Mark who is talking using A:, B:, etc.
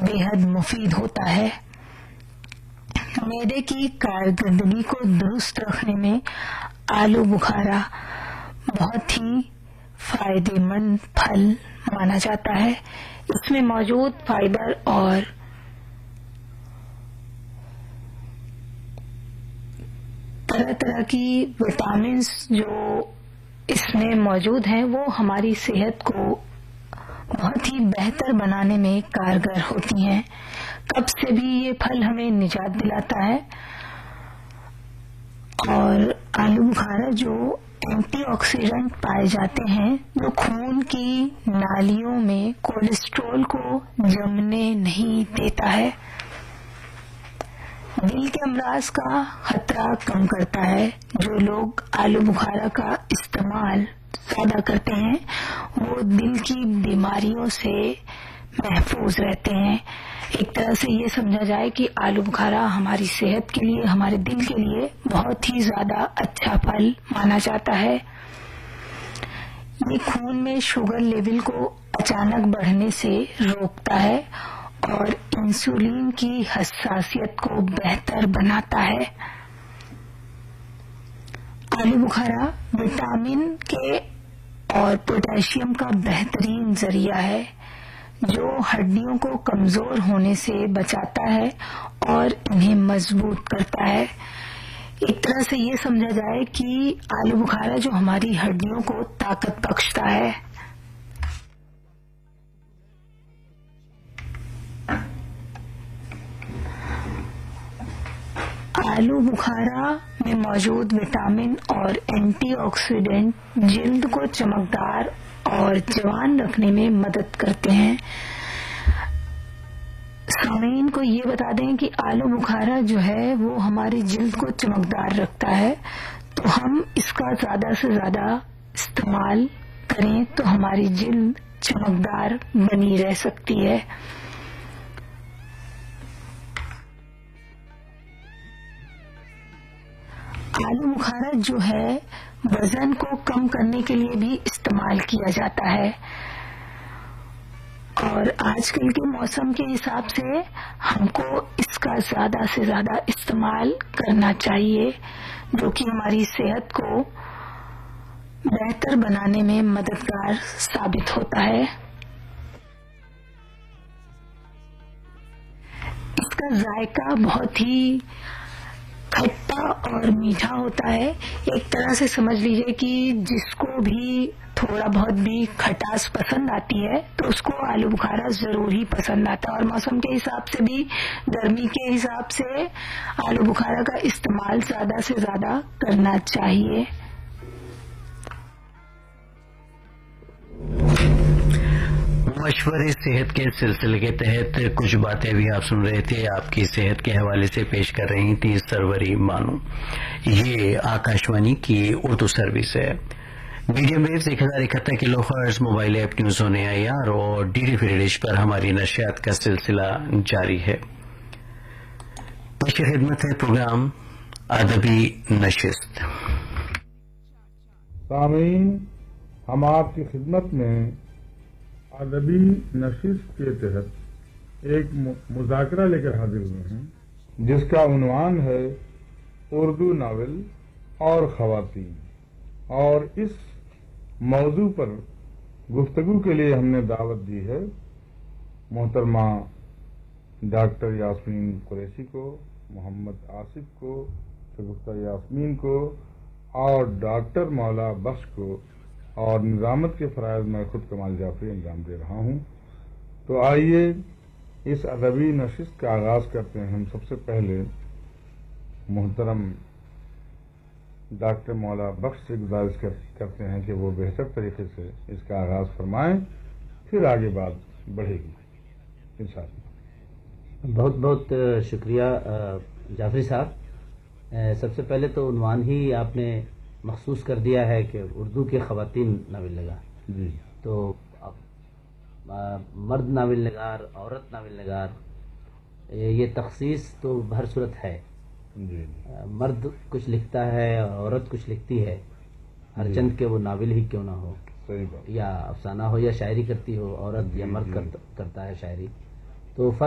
A: بے حد مفید ہوتا ہے۔ معدے کی کارکردگی کو درست رکھنے میں آلو بخارا بہت ہی فائدے مند پھل مانا جاتا ہے۔ اس میں موجود فائبر اور طرح طرح کی وٹامنس جو اس میں موجود ہیں وہ ہماری صحت کو بہت ہی بہتر بنانے میں کارگر ہوتی ہیں۔ قبض سے بھی یہ پھل ہمیں نجات دلاتا ہے، اور آلو بخارا جو اینٹی آکسیڈنٹ پائے جاتے ہیں جو خون کی نالیوں میں کولیسٹرول کو جمنے نہیں دیتا ہے، دل کے امراض کا خطرہ کم کرتا ہے۔ جو لوگ آلو بخارا کا استعمال زیادہ کرتے ہیں وہ دل کی بیماریوں سے محفوظ رہتے ہیں۔ ایک طرح سے یہ سمجھا جائے کہ آلو بخارا ہماری صحت کے لیے، ہمارے دل کے لیے بہت ہی زیادہ اچھا پھل مانا جاتا ہے۔ یہ خون میں شوگر لیول کو اچانک بڑھنے سے روکتا ہے اور انسولین کی حساسیت کو بہتر بناتا ہے۔ آلو بخارا وٹامن کے اور پوٹاشیم کا بہترین ذریعہ ہے جو ہڈیوں کو کمزور ہونے سے بچاتا ہے اور انہیں مضبوط کرتا ہے۔ ایک طرح سے یہ سمجھا جائے کہ آلو بخارا جو ہماری ہڈیوں کو طاقت بخشتا ہے۔ آلو بخارا میں موجود وٹامن اور اینٹی آکسیڈنٹ جلد کو چمکدار اور جوان رکھنے میں مدد کرتے ہیں۔ سامعین کو یہ بتا دیں کہ آلو بخارا جو ہے وہ ہماری جلد کو چمکدار رکھتا ہے، تو ہم اس کا زیادہ سے زیادہ استعمال کریں تو ہماری جلد چمکدار بنی رہ سکتی ہے۔ آلو بخارا جو ہے وزن کو کم کرنے کے لیے بھی استعمال کیا جاتا ہے، اور آج کل کے موسم کے حساب سے ہم کو اس کا زیادہ سے زیادہ استعمال کرنا چاہیے، جو کہ ہماری صحت کو بہتر بنانے میں مددگار ثابت ہوتا ہے۔ اس کا ذائقہ بہت ہی کھٹا اور میٹھا ہوتا ہے۔ ایک طرح سے سمجھ لیجئے کہ جس کو بھی تھوڑا بہت بھی کھٹاس پسند آتی ہے تو اس کو آلو بخارا ضرور ہی پسند آتا ہے، اور موسم کے حساب سے بھی، گرمی کے حساب سے آلو بخارا کا استعمال زیادہ سے زیادہ کرنا چاہیے۔
B: مشورے صحت کے سلسلے کے تحت کچھ باتیں بھی آپ سن رہے تھے، آپ کی صحت کے حوالے سے پیش کر رہی تھی سروری بانو۔ یہ آکاشوانی کی اردو سروس ہے۔ Medium views 1071 kilo hertz mobile app news on AIR اور DD free dish پر ہماری نشریات کا سلسلہ جاری ہے۔ پیش خدمت ہے پروگرام ادبی نشست۔
C: سامعین، ہم آپ کی خدمت میں ادبی نشست کے تحت ایک مذاکرہ لے کر حاضر ہوئے ہیں جس کا عنوان ہے اردو ناول اور خواتین، اور اس موضوع پر گفتگو کے لیے ہم نے دعوت دی ہے محترمہ ڈاکٹر یاسمین قریشی کو، محمد آصف کو، شگفتہ یاسمین کو اور ڈاکٹر مولا بخش کو، اور نظامت کے فرائض میں خود کمال جعفری انجام دے رہا ہوں۔ تو آئیے اس ادبی نشست کا آغاز کرتے ہیں۔ ہم سب سے پہلے محترم ڈاکٹر مولا بخش سے گزارش کرتے ہیں کہ وہ بہتر طریقے سے اس کا آغاز فرمائیں، پھر آگے بات بڑھے گی انشاءاللہ۔
D: بہت بہت شکریہ جعفری صاحب۔ سب سے پہلے تو عنوان ہی آپ نے مخصوص کر دیا ہے کہ اردو کے خواتین ناول نگار،
C: جی،
D: تو مرد ناول نگار، عورت ناول نگار، یہ تخصیص تو بہر صورت ہے۔
C: جی،
D: مرد کچھ لکھتا ہے، عورت کچھ لکھتی ہے، ہر چند کے وہ ناول ہی کیوں نہ ہو،
C: صحیح بات،
D: یا افسانہ ہو یا شاعری کرتی ہو عورت، یا مرد کرتا ہے شاعری، تو